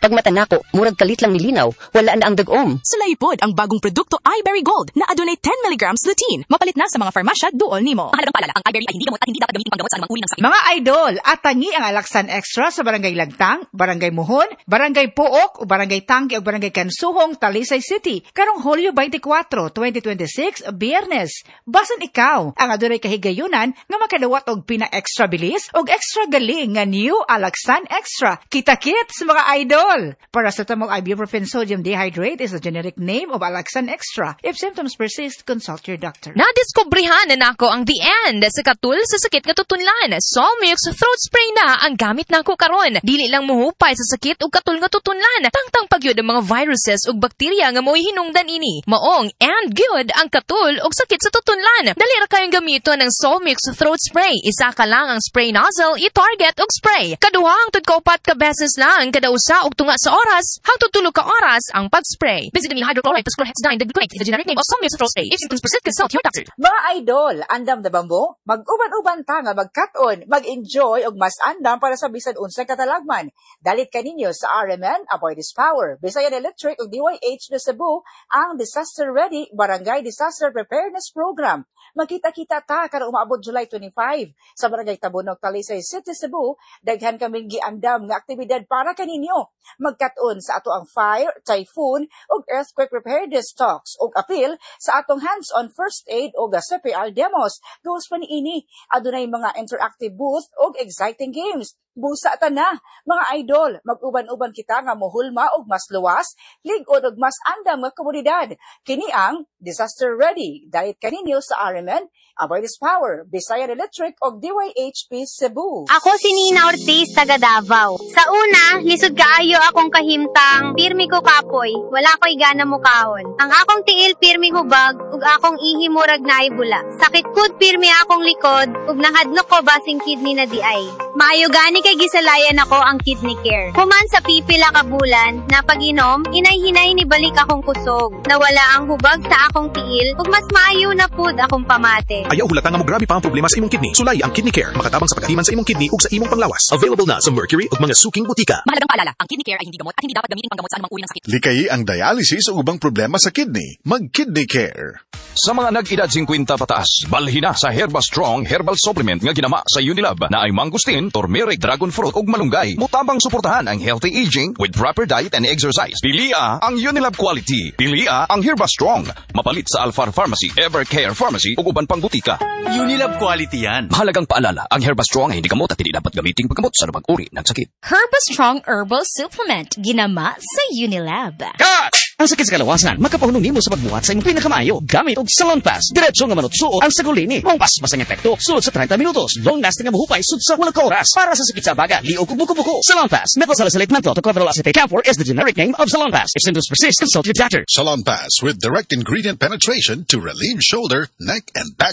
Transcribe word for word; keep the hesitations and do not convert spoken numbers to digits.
Pag mata nako, murag kalit lang nilinaw, wala na ang dagom. Sulaipod ang bagong produkto iBerry Gold na adunay ten milligrams lutein. Mapalit na sa mga farmasya duol nimo. Mahalagang paalala, ang iBerry ay hindi gamot at hindi dapat gamitin panggamot sa anumang uri ng sakit. Mga idol, atangi ang Alaxan Extra sa Barangay Lagtang, Barangay Muhon, Barangay Puok, o Barangay Tangke o Barangay Kansuhong, Talisay City. Karong Hulyo twenty-four, twenty twenty-six, Biyernes. Basan ikaw ang adunay kahigayunan nga makadawat og pina-extra bilis og extra galing nga new Alaxan Extra. Kita-kits mga idol. Paracetamol ibuprofen sodium dehydrate is the generic name of Alaxan Extra. If symptoms persist, consult your doctor. Nadiskubrihan na nako ang the end sa katul sa sakit nga tutunlan. Solmux throat spray na ang gamit nako karon. Dili lang muhupay sa sakit ug katul nga tutunlan. Tangtang pagyud ang mga viruses ug bakterya nga mo'y hinungdan ini. Maong and good ang katul ug sakit sa tutunlan. Dali ra kayong gamiton ng Solmux throat spray. Isa ka lang ang spray nozzle, i-target ug spray. Kaduha hangtod kaupat ka beses lang kada usa og tunga sa oras, hangtod tulo ka oras ang pag-spray. Benzidine hydrochloride plus chlorhexidine deglutide is the generic name of Solmux throat spray. If symptoms persist, consult your doctor. Mga idol, andam na bambo, mag-uban-uban ta nga magkat-on, mag-enjoy og mas andam para sa bisan unsay katalagman. Dalit kaninyo sa R M N, Avoid This Power, Bisayan Electric ug D Y H na Cebu, ang Disaster Ready Barangay Disaster Preparedness Program. Magkita-kita ta karong umaabot July twenty-five sa Barangay Tabunog, Talisay City, Cebu. Daghan kaming giandam nga aktibidad para kaninyo. Magkat-on sa ato ang fire, typhoon ug earthquake preparedness talks ug appeal sa atong hands-on first aid ug C P R demos. Gawas pa niini, adunay mga interactive booth ug exciting games. Busa ta na, mga idol, mag-uban-uban kita nga mohulma og mas luwas, lig-on og mas andam nga komunidad. Kini ang Disaster Ready. Dahil kaninyo sa R M N, Avoid This Power, Bisayan Electric ug D Y H P Cebu. Ako si Nina Ortiz, taga Davao. Sa una, lisod kaayo akong kahimtang, pirmi ko kapoy, wala ko'y gana mukahon. Ang akong tiil pirmi hubag, ug akong ihimurag na ibula. Sakit kud pirmi akong likod, ug nahadlok ko basing kidney na di ay. Maayo gani kay gisalayan ako ang kidney care. Human sa pipila ka bulan, na pag-inom, inay-hinay ni balik akong kusog. Nawala ang hubag sa akong tiil, ug mas maayo na pud akong pamate. Ayaw hulata nga mo grabe pa ang problema sa imong kidney. Sulay ang Kidney Care. Makatabang sa pagkatiman sa imong kidney ug sa imong panglawas. Available na sa Mercury ug mga suking butika. Mahalagang paalala, ang kidney care ay hindi gamot at hindi dapat gamitin panggamot sa anumang uri ng sakit. Likay ang dialysis o ubang problema sa kidney. Mag-Kidney Care. Sa mga nag-edad fifty pataas, balhin na sa Herba Strong Herbal Supplement nga ginama sa Unilab na ay mangustin, turmeric, dragon fruit ug malunggay. Mutabang suportahan ang healthy aging with proper diet and exercise. Pilia ang Unilab quality. Pilia ang Herba Strong. Mapalit sa Alfar Pharmacy, Evercare Pharmacy ug uban pang butika. Unilab quality yan. Mahalagang paalala, ang Herba Strong ay hindi gamot at hindi dapat gamitin paggamot sa anumang uri ng sakit. Herba Strong Herbal Supplement, ginama sa Unilab. Cut! Ang sakit sa kalawasan, makapahunong nimo sa pagbuhat sa imong pinakamayo. Gamit og Salon Pass. Diretso nga manutsuot ang sagulini. Mong paspas ang epekto. Sulod sa thirty minutos. Long lasting nga mahupay sud sa walang oras. Para sa sakit sa baga, liog ug buko-buko. Salon Pass. Methyl-salicylate menthol to cover acetate camphor is the generic name of Salon Pass. If symptoms persist, consult your doctor. Salon Pass with direct ingredient penetration to relieve shoulder, neck, and back